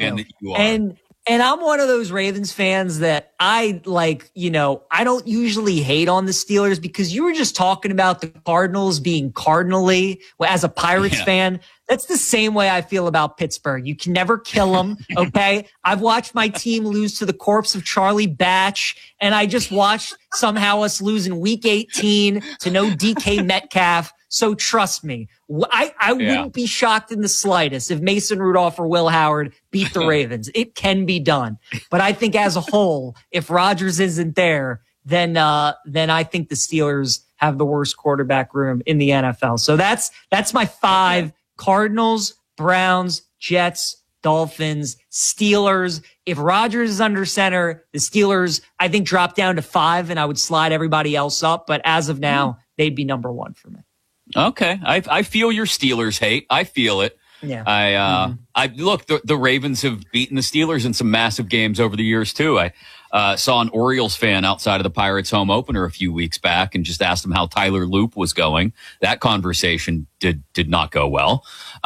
fan do. that you are. And I'm one of those Ravens fans that I like, I don't usually hate on the Steelers because you were just talking about the Cardinals being cardinally. Well, as a Pirates fan, that's the same way I feel about Pittsburgh. You can never kill them, okay? I've watched my team lose to the corpse of Charlie Batch, and I just watched somehow us lose in week 18 to no DK Metcalf. So trust me, I wouldn't be shocked in the slightest if Mason Rudolph or Will Howard beat the Ravens. It can be done. But I think as a whole, if Rodgers isn't there, then I think the Steelers have the worst quarterback room in the NFL. So that's my 5. Okay. Cardinals, Browns, Jets, Dolphins, Steelers. If Rodgers is under center, the Steelers, I think, drop down to 5, and I would slide everybody else up. But as of now, they'd be number 1 for me. Okay. I feel your Steelers hate. I feel it. Yeah. I look, the Ravens have beaten the Steelers in some massive games over the years too. I saw an Orioles fan outside of the Pirates home opener a few weeks back and just asked him how Tyler Loop was going. That conversation did not go well.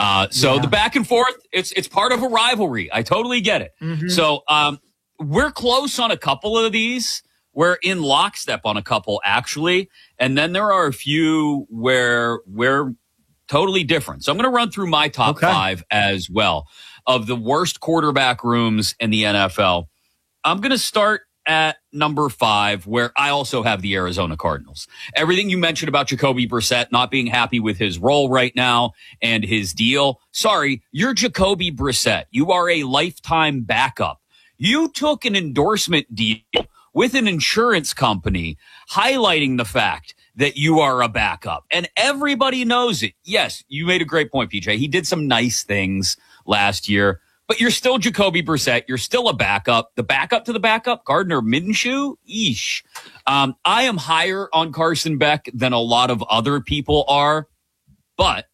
The back and forth, it's part of a rivalry. I totally get it. Mm-hmm. So, we're close on a couple of these. We're in lockstep on a couple, actually. And then there are a few where we're totally different. So I'm going to run through my top 5 as well of the worst quarterback rooms in the NFL. I'm going to start at number 5, where I also have the Arizona Cardinals. Everything you mentioned about Jacoby Brissett not being happy with his role right now and his deal. Sorry, you're Jacoby Brissett. You are a lifetime backup. You took an endorsement deal with an insurance company highlighting the fact that you are a backup. And everybody knows it. Yes, you made a great point, PJ. He did some nice things last year, but you're still Jacoby Brissett. You're still a backup. The backup to the backup, Gardner Minshew? Eesh. I am higher on Carson Beck than a lot of other people are, but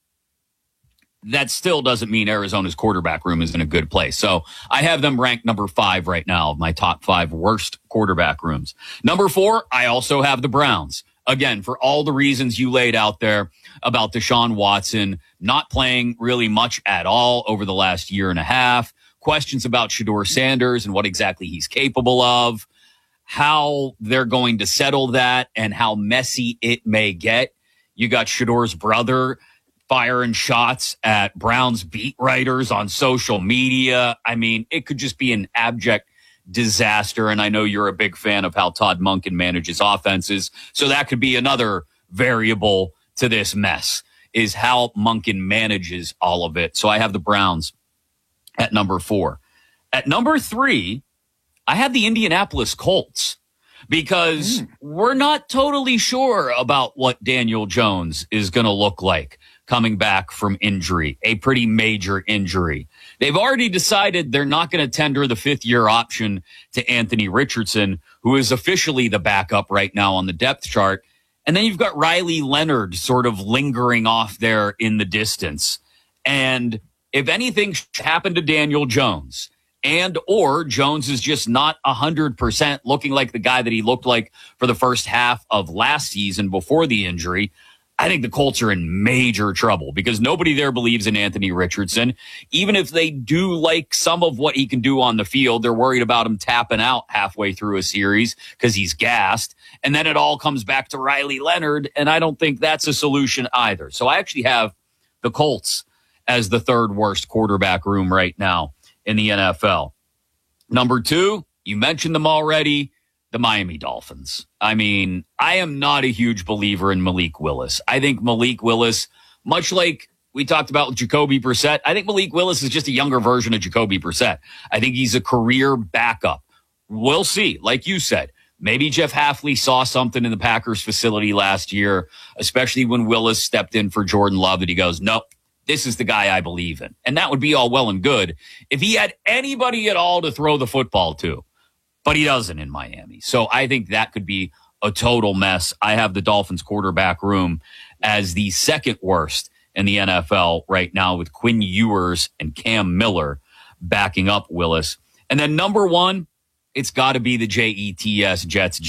that still doesn't mean Arizona's quarterback room is in a good place. So I have them ranked number 5 right now of my top 5 worst quarterback rooms. Number 4, I also have the Browns. Again, for all the reasons you laid out there about Deshaun Watson not playing really much at all over the last year and a half, questions about Shedeur Sanders and what exactly he's capable of, how they're going to settle that and how messy it may get. You got Shedeur's brother firing shots at Browns beat writers on social media. I mean, it could just be an abject disaster. And I know you're a big fan of how Todd Monken manages offenses. So that could be another variable to this mess, is how Monken manages all of it. So I have the Browns at number 4. At number 3, I have the Indianapolis Colts, because we're not totally sure about what Daniel Jones is going to look like coming back from injury, a pretty major injury. They've already decided they're not going to tender the 5th-year option to Anthony Richardson, who is officially the backup right now on the depth chart. And then you've got Riley Leonard sort of lingering off there in the distance. And if anything happened to Daniel Jones, and or Jones is just not 100% looking like the guy that he looked like for the first half of last season before the injury, I think the Colts are in major trouble, because nobody there believes in Anthony Richardson. Even if they do like some of what he can do on the field, they're worried about him tapping out halfway through a series because he's gassed. And then it all comes back to Riley Leonard, and I don't think that's a solution either. So I actually have the Colts as the 3rd worst quarterback room right now in the NFL. Number 2, you mentioned them already, the Miami Dolphins. I mean, I am not a huge believer in Malik Willis. I think Malik Willis, much like we talked about with Jacoby Brissett, I think Malik Willis is just a younger version of Jacoby Brissett. I think he's a career backup. We'll see. Like you said, maybe Jeff Hafley saw something in the Packers facility last year, especially when Willis stepped in for Jordan Love, that he goes, nope, this is the guy I believe in. And that would be all well and good if he had anybody at all to throw the football to. But he doesn't in Miami. So I think that could be a total mess. I have the Dolphins quarterback room as the 2nd worst in the NFL right now, with Quinn Ewers and Cam Miller backing up Willis. And then number 1, it's got to be the Jets,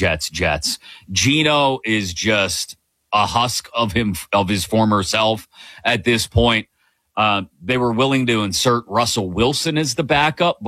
Jets. Geno is just a husk of his former self at this point. They were willing to insert Russell Wilson as the backup